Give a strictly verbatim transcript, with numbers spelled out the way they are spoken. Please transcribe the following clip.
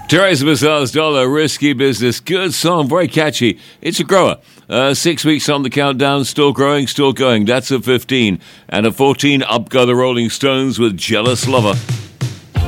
Teresa Bazaar's Dollar, Risky Business. Good song, very catchy. It's a grower. Uh, six weeks on the countdown, still growing, still going. That's a fifteen. And a fourteen, up go the Rolling Stones with Jealous Lover.